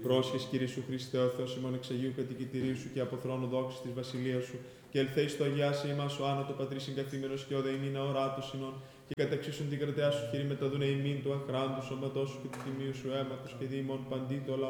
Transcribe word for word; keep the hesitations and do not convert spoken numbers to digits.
Πρόσχεσαι, Κύριε σου Χριστέ, ο Θεός ημών εξ Αγίου κατοικητηρίου σου και από θρόνο δόξης της βασιλείας σου, και ελθέει στο αγιάσε ημάς ο άνατο πατρί συγκαθήμενος και ο δε ημίνα οράτος συνών, και καταξίσουν την κρατεά σου χειρή μεταδούνε ημίν του αχράντου σώματός σου και του τιμίου σου αίματος και δι ημών παντί το λαό